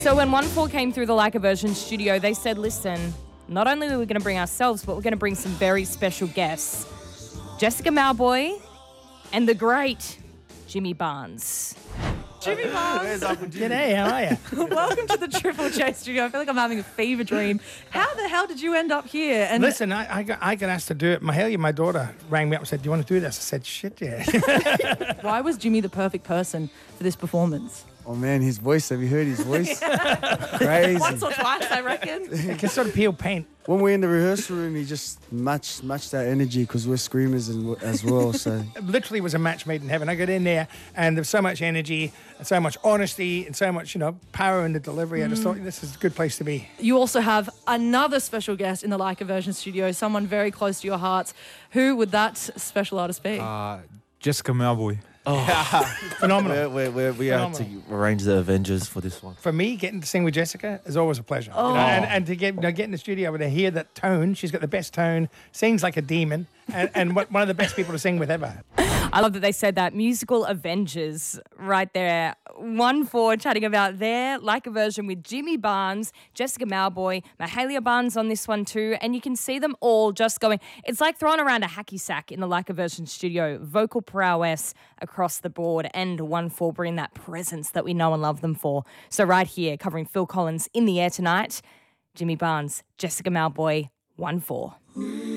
So when 1-4 came through the Like a Virgin studio, they said, listen, not only are we going to bring ourselves, but we're going to bring some very special guests. Jessica Mauboy and the great Jimmy Barnes. Jimmy Barnes. G'day, how are you? Welcome to the Triple J studio. I feel like I'm having a fever dream. How the hell did you end up here? And Listen, I got asked to do it. Mahalia, my daughter, rang me up and said, do you want to do this? I said, shit, yeah. why was Jimmy the perfect person for this performance? Oh, man, his voice. Have you heard his voice? Crazy. Once or twice, I reckon. It can sort of peel paint. When we're in the rehearsal room, he just matched that energy because we're screamers as well. So It literally was a match made in heaven. I got in there and there was so much energy and so much honesty and so much, power in the delivery. I just thought this is a good place to be. You also have another special guest in the Like a Virgin studio, someone very close to your hearts. Who would that special artist be? Jessica Mauboy. Phenomenal. We had to arrange the Avengers for this one. For me, getting to sing with Jessica is always a pleasure. And to get in the studio and to hear that tone, she's got the best tone, sings like a demon, and one of the best people to sing with ever. I love that they said that. Musical Avengers right there. 1-4 chatting about their Like a Virgin with Jimmy Barnes, Jessica Mauboy, Mahalia Barnes on this one too. And you can see them all just going. It's like throwing around a hacky sack in the Like a Virgin studio. Vocal prowess across the board, and 1-4 bring that presence that we know and love them for. So right here, covering Phil Collins in the air tonight, Jimmy Barnes, Jessica Mauboy, 1-4.